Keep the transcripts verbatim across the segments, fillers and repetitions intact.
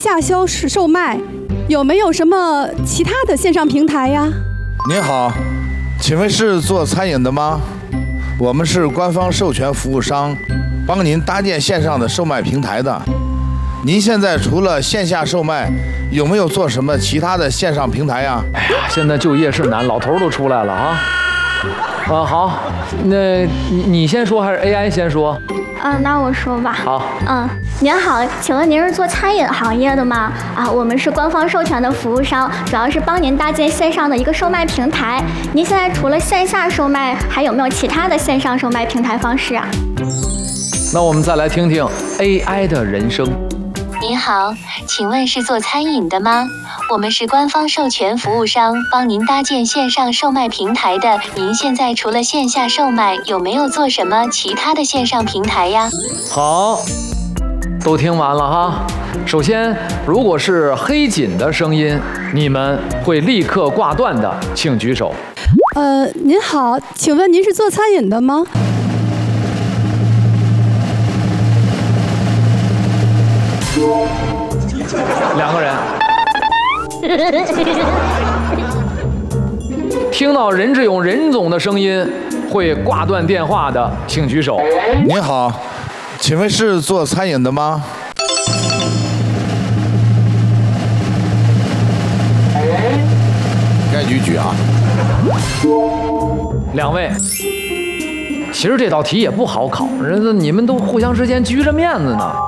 下销售卖，有没有什么其他的线上平台呀？ 您好，请问是做餐饮的吗？我们是官方授权服务商，帮您搭建线上的售卖平台的。您现在除了线下售卖，有没有做什么其他的线上平台呀？ 哎呀，现在就业是难，老头都出来了啊！啊，好，那你你先说还是 A I 先说？ 嗯，那我说吧。 好。 嗯，您好，请问您是做餐饮行业的吗？啊，我们是官方授权的服务商，主要是帮您搭建线上的一个售卖平台。您现在除了线下售卖，还有没有其他的线上售卖平台方式啊？ 那我们再来听听 A I 的人声。 您好，请问是做餐饮的吗？我们是官方授权服务商，帮您搭建线上售卖平台的。您现在除了线下售卖，有没有做什么其他的线上平台呀？ 好，都听完了哈。首先，如果是黑锦的声音，你们会立刻挂断的，请举手。 呃，您好，请问您是做餐饮的吗？ 两个人。听到任志勇任总的声音会挂断电话的，请举手。 您好，请问是做餐饮的吗？该举举啊。 两位，其实这道题也不好考，人家你们都互相之间拘着面子呢。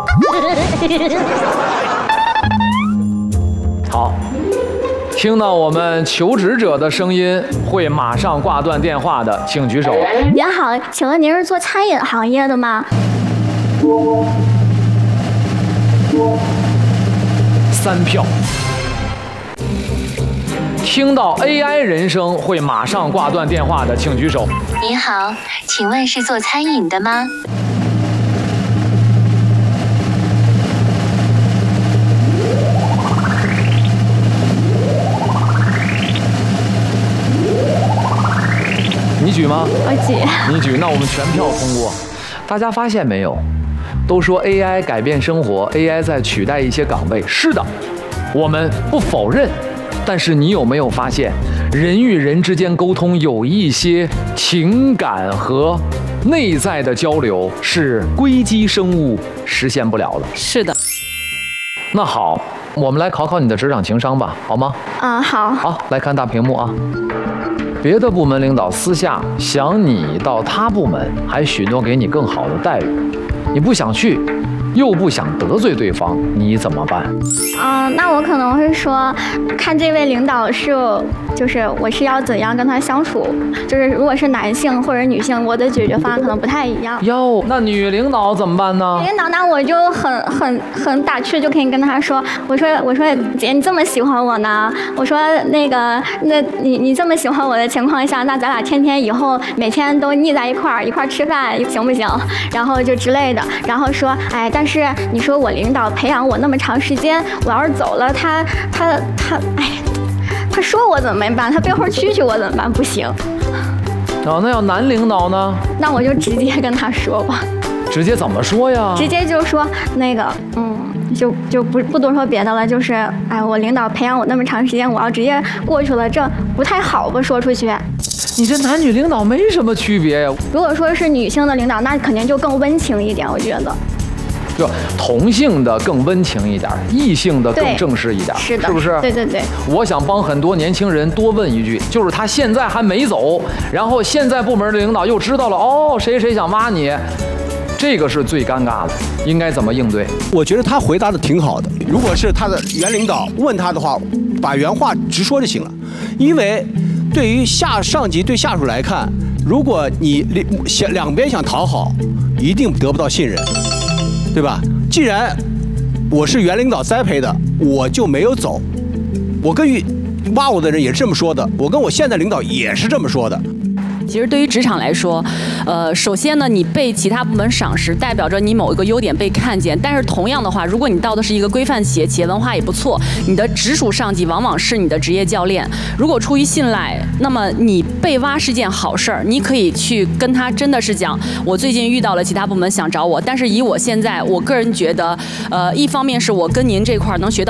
好，听到我们求职者的声音会马上挂断电话的，请举手。 您好，请问您是做餐饮行业的吗？ 三票。听到 A I 人声会马上挂断电话的，请举手。 您好，请问是做餐饮的吗？ 你举吗？ 我举。 你举，那我们全票通过。大家发现没有？都说 A I 改变生活 ，A I 在取代一些岗位。是的，我们不否认。但是你有没有发现，人与人之间沟通有一些情感和内在的交流是硅基生物实现不了的？ 是的。 那好，我们来考考你的职场情商吧，好吗？ 嗯，好。 好，来看大屏幕啊。别的部门领导私下想你到他部门，还许诺给你更好的待遇，你不想去，又不想得罪对方，你怎么办？ 嗯、呃，那我可能会说，看这位领导是，就是我是要怎样跟他相处，就是如果是男性或者女性，我的解决方案可能不太一样。 哟，那女领导怎么办呢？ 女领导，那我就很很很打趣，就可以跟他说，我说我说姐，你这么喜欢我呢？我说那个，那你你这么喜欢我的情况下，那咱俩天天以后每天都腻在一块儿，一块儿吃饭行不行？然后就之类的，然后说，哎，但是你说我领导培养我那么长时间，我要是走了，他他他，哎，他说我怎么办？他背后蛐蛐我怎么办？不行。 哦，那要男领导呢？ 那我就直接跟他说吧。 直接怎么说呀？直接就说那个，嗯，就就不不多说别的了，就是，哎，我领导培养我那么长时间，我要直接过去了，这不太好吧？说出去。 你这男女领导没什么区别呀。 如果说是女性的领导，那肯定就更温情一点，我觉得。 就同性的更温情一点，异性的更正式一点， 是的， 是不是？ 对对对。 我想帮很多年轻人多问一句，就是他现在还没走，然后现在部门的领导又知道了，哦，谁谁想挖你，这个是最尴尬的，应该怎么应对？ 我觉得他回答的挺好的。如果是他的原领导问他的话，把原话直说就行了，因为对于下上级对下属来看，如果你想两边想讨好，一定得不到信任。对吧？既然我是原领导栽培的，我就没有走。我跟挖我的人也是这么说的，我跟我现在领导也是这么说的。 其实对于职场来说，呃，首先呢，你被其他部门赏识，代表着你某一个优点被看见。但是同样的话，如果你到的是一个规范企业，企业文化也不错，你的直属上级往往是你的职业教练。如果出于信赖，那么你被挖是件好事儿，你可以去跟他真的是讲，我最近遇到了其他部门想找我，但是以我现在，我个人觉得，呃，一方面是我跟您这块儿能学到。